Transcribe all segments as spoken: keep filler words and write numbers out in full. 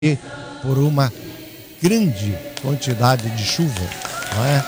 por uma grande quantidade de chuva, não é?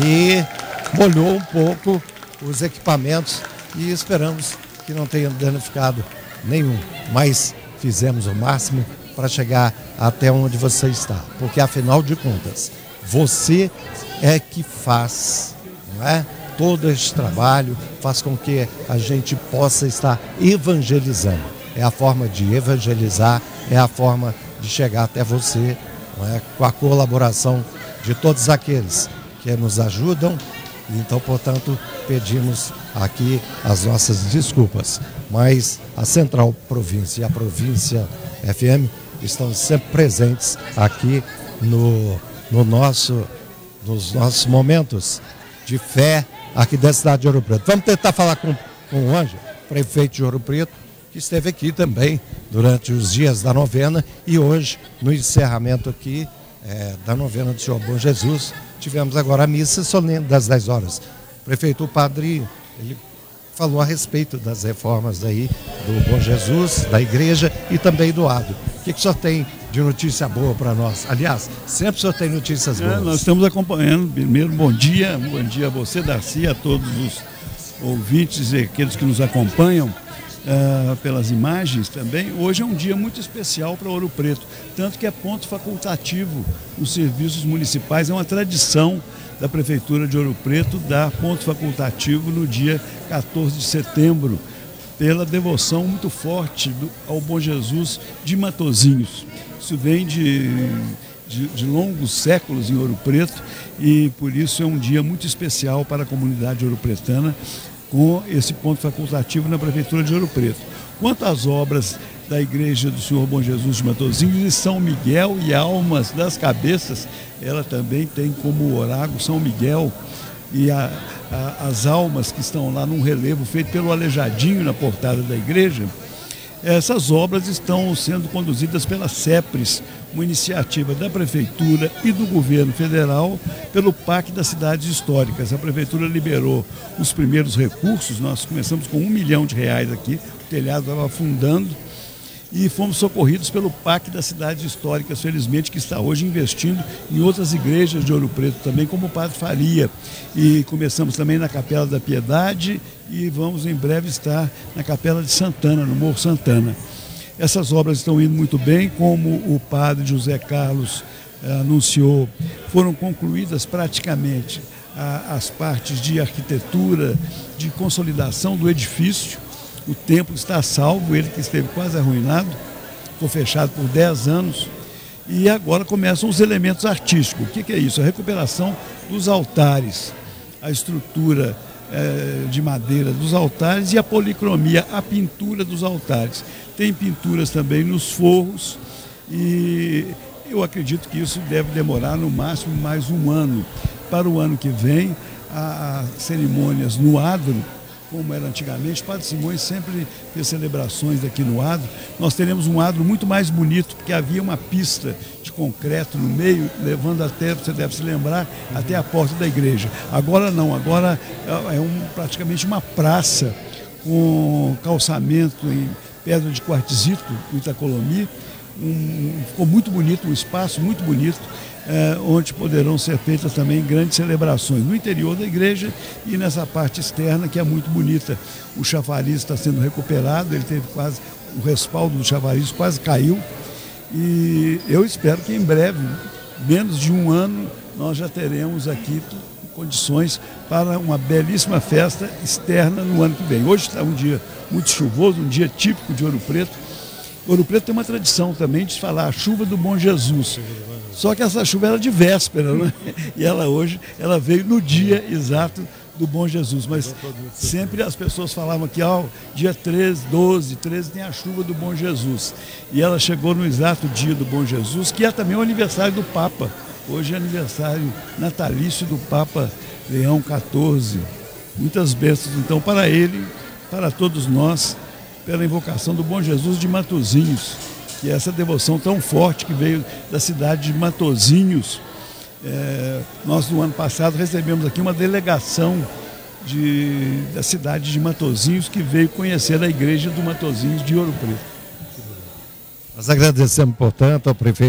E molhou um pouco os equipamentos e esperamos que não tenha danificado nenhum, mas fizemos o máximo para chegar até onde você está, porque afinal de contas, você é que faz, não é? Todo este trabalho faz com que a gente possa estar evangelizando. É a forma de evangelizar, é a forma de chegar até você, não é? Com a colaboração de todos aqueles que nos ajudam. Então, portanto, pedimos aqui as nossas desculpas. Mas a Central Província e a Província F M estão sempre presentes aqui no, no nosso, nos nossos momentos de fé aqui da cidade de Ouro Preto. Vamos tentar falar com, com o Ângelo, prefeito de Ouro Preto, que esteve aqui também durante os dias da novena e hoje, no encerramento aqui é, da novena do Senhor Bom Jesus, tivemos agora a missa solene das dez horas. Prefeito, o padre, ele falou a respeito das reformas aí do Bom Jesus, da igreja e também do Adro. O que, que o senhor tem de notícia boa para nós? Aliás, sempre o senhor tem notícias boas. É, nós estamos acompanhando. Primeiro, bom dia, bom dia a você, Darcy, a todos os ouvintes e aqueles que nos acompanham uh, pelas imagens também. Hoje é um dia muito especial para Ouro Preto, tanto que é ponto facultativo nos serviços municipais, é uma tradição da Prefeitura de Ouro Preto dar ponto facultativo no dia quatorze de setembro, pela devoção muito forte do, ao Bom Jesus de Matozinhos. Isso vem de, de, de longos séculos em Ouro Preto e por isso é um dia muito especial para a comunidade ouropretana, com esse ponto facultativo na Prefeitura de Ouro Preto. Quanto às obras da Igreja do Senhor Bom Jesus de Matozinhos e São Miguel e Almas das Cabeças, ela também tem como oráculo São Miguel e a, a, as almas que estão lá num relevo feito pelo Aleijadinho na portada da igreja. Essas obras estão sendo conduzidas pela CEPRES, uma iniciativa da Prefeitura e do Governo Federal pelo P A C das Cidades Históricas. A Prefeitura liberou os primeiros recursos, nós começamos com um milhão de reais aqui, o telhado estava afundando, e fomos socorridos pelo P A C das Cidades Históricas, felizmente, que está hoje investindo em outras igrejas de Ouro Preto também, como o Padre Faria. E começamos também na Capela da Piedade e vamos em breve estar na Capela de Santana, no Morro Santana. Essas obras estão indo muito bem, como o Padre José Carlos eh, anunciou, foram concluídas praticamente a, as partes de arquitetura, de consolidação do edifício. O templo está salvo, ele que esteve quase arruinado, ficou fechado por dez anos. E agora começam os elementos artísticos. O que, que é isso? A recuperação dos altares, a estrutura eh, de madeira dos altares e a policromia, a pintura dos altares. Tem pinturas também nos forros e eu acredito que isso deve demorar no máximo mais um ano. Para o ano que vem, as cerimônias no Adro, como era antigamente, o Padre Simões sempre fez celebrações aqui no Adro. Nós teremos um Adro muito mais bonito, porque havia uma pista de concreto no meio, levando até, você deve se lembrar, até a porta da igreja. Agora não, agora é um, praticamente uma praça com calçamento em pedra de quartzito, no Itacolomi. Um, ficou muito bonito, um espaço muito bonito, É, onde poderão ser feitas também grandes celebrações no interior da igreja e nessa parte externa, que é muito bonita. O chafariz está sendo recuperado, ele teve quase, o respaldo do chafariz quase caiu e eu espero que em breve, menos de um ano, nós já teremos aqui condições para uma belíssima festa externa no ano que vem. Hoje está um dia muito chuvoso, um dia típico de Ouro Preto. Ouro Preto tem uma tradição também de falar a chuva do Bom Jesus. Só que essa chuva era de véspera, né? E ela hoje, ela veio no dia exato do Bom Jesus. Mas sempre as pessoas falavam que ó, dia treze, doze, treze tem a chuva do Bom Jesus. E ela chegou no exato dia do Bom Jesus, que é também o aniversário do Papa. Hoje é aniversário natalício do Papa Leão quatorze. Muitas bênçãos, então, para ele, para todos nós, pela invocação do Bom Jesus de Matozinhos, que é essa devoção tão forte que veio da cidade de Matozinhos. É, nós, no ano passado, recebemos aqui uma delegação de, da cidade de Matozinhos, que veio conhecer a igreja do Matozinhos de Ouro Preto. Nós agradecemos, portanto, ao prefeito